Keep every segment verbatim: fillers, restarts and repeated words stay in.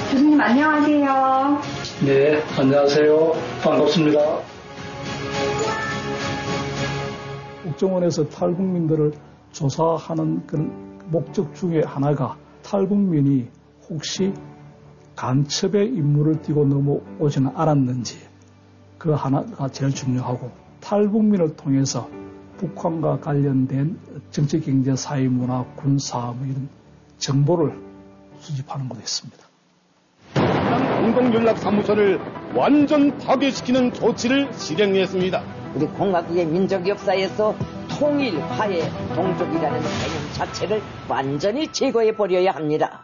교수님 안녕하세요. 네, 안녕하세요. 반갑습니다. 국정원에서 탈북민들을 조사하는 그 목적 중에 하나가 탈북민이 혹시 간첩의 임무를 띠고 넘어오지는 않았는지 그 하나가 제일 중요하고 탈북민을 통해서 북한과 관련된 정치, 경제, 사회, 문화, 군사 뭐 이런 정보를 수집하는 것도 있습니다. 공동연락사무소를 완전 파괴시키는 조치를 실행했습니다. 우리 공화국의 민족 역사에서 통일, 화해, 동족이라는 개념 자체를 완전히 제거해버려야 합니다.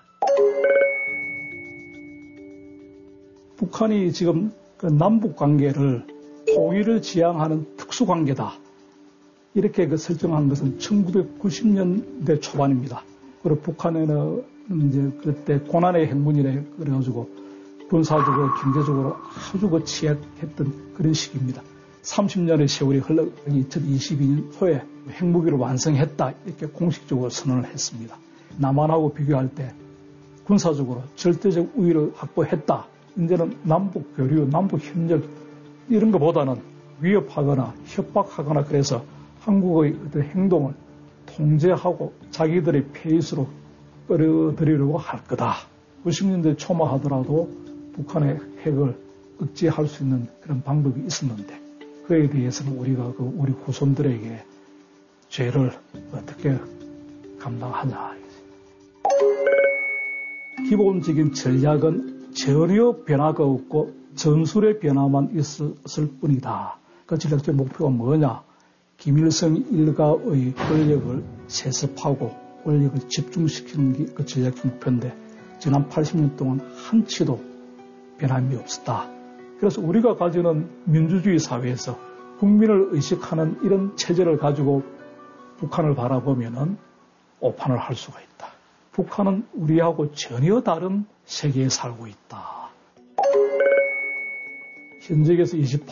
북한이 지금 그 남북 관계를 통일을 지향하는 특수관계다. 이렇게 그 설정한 것은 천구백구십 년대 초반입니다. 그리고 북한에는 이제 그때 고난의 행군이래 그래가지고 군사적으로 경제적으로 아주 그 취약했던 그런 시기입니다. 삼십 년의 세월이 흘러 이천이십이 년 초에 핵무기를 완성했다 이렇게 공식적으로 선언을 했습니다. 남한하고 비교할 때 군사적으로 절대적 우위를 확보했다. 이제는 남북 교류, 남북 협력 이런 것보다는 위협하거나 협박하거나 그래서 한국의 어떤 행동을 통제하고 자기들의 페이스로 끌어들이려고 할 거다. 구십 년대 초만 하더라도 북한의 핵을 억제할 수 있는 그런 방법이 있었는데 그에 대해서는 우리가 그 우리 후손들에게 죄를 어떻게 감당하냐. 기본적인 전략은 전혀 변화가 없고 전술의 변화만 있었을 뿐이다. 그 전략적 목표가 뭐냐? 김일성 일가의 권력을 세습하고 권력을 집중시키는 게 그 전략적 목표인데 지난 팔십 년 동안 한치도 변함이 없었다. 그래서 우리가 가지는 민주주의 사회에서 국민을 의식하는 이런 체제를 가지고 북한을 바라보면은 오판을 할 수가 있다. 북한은 우리하고 전혀 다른 세계에 살고 있다. 현직에서 이십팔